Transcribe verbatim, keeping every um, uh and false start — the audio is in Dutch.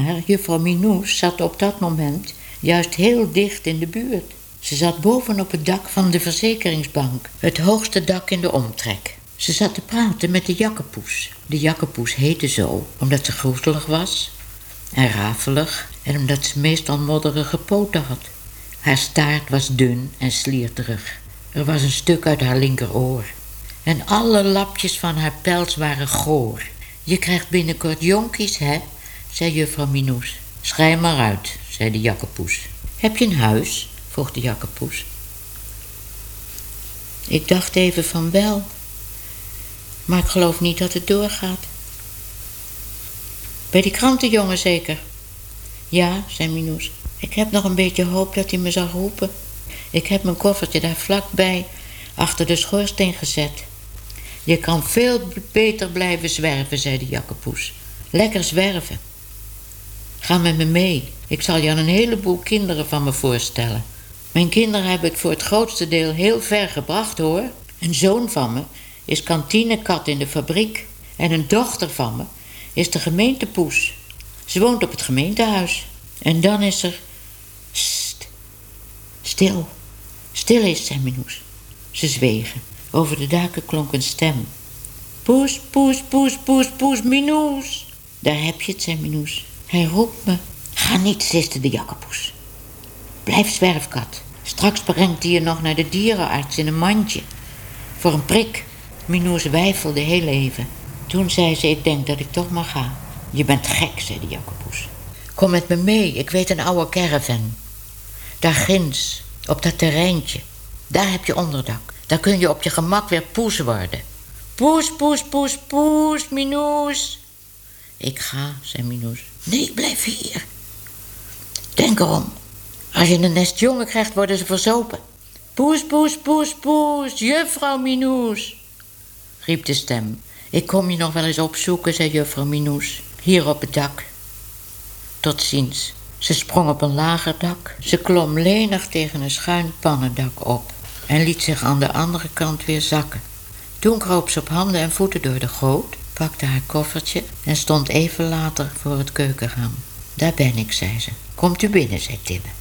maar juffrouw Minoes zat op dat moment juist heel dicht in de buurt. Ze zat bovenop het dak van de verzekeringsbank, het hoogste dak in de omtrek. Ze zat te praten met de jakkepoes. De jakkepoes heette zo omdat ze groezelig was en rafelig en omdat ze meestal modderige poten had. Haar staart was dun en slierterig. Er was een stuk uit haar linkeroor. En alle lapjes van haar pels waren goor. Je krijgt binnenkort jonkies, hè, zei juffrouw Minoes. Schrijf maar uit, zei de jakkepoes. Heb je een huis? Vroeg de jakkepoes. Ik dacht even van wel, maar ik geloof niet dat het doorgaat. Bij die krantenjongen zeker? Ja, zei Minoes. Ik heb nog een beetje hoop dat hij me zal roepen. Ik heb mijn koffertje daar vlakbij achter de schoorsteen gezet. Je kan veel beter blijven zwerven, zei de jakkepoes. Lekker zwerven. Ga met me mee. Ik zal je aan een heleboel kinderen van me voorstellen. Mijn kinderen heb ik voor het grootste deel heel ver gebracht, hoor. Een zoon van me is kantinekat in de fabriek. En een dochter van me is de gemeentepoes. Ze woont op het gemeentehuis. En dan is er... Sst. Stil. Stil is, zei Minoes. Ze zwegen. Over de daken klonk een stem. Poes, poes, poes, poes, poes, Minoes. Daar heb je het, zei Minoes. Hij roept me. Ga niet, siste de jakkepoes. Blijf zwerfkat. Straks brengt hij je nog naar de dierenarts in een mandje. Voor een prik. Minoes weifelde heel even. Toen zei ze, ik denk dat ik toch maar ga. Je bent gek, zei de jakkepoes. Kom met me mee, ik weet een oude caravan. Daar ginds, op dat terreintje. Daar heb je onderdak. Daar kun je op je gemak weer poes worden. Poes, poes, poes, poes, Minoes. Ik ga, zei Minoes. Nee, blijf hier. Denk erom. Als je een nest jongen krijgt, worden ze verzopen. Poes, poes, poes, poes, juffrouw Minoes, riep de stem. Ik kom je nog wel eens opzoeken, zei juffrouw Minoes. Hier op het dak. Tot ziens. Ze sprong op een lager dak. Ze klom lenig tegen een schuin pannendak op en liet zich aan de andere kant weer zakken. Toen kroop ze op handen en voeten door de goot, pakte haar koffertje en stond even later voor het keukenraam. Daar ben ik, zei ze. Komt u binnen, zei Tibbe.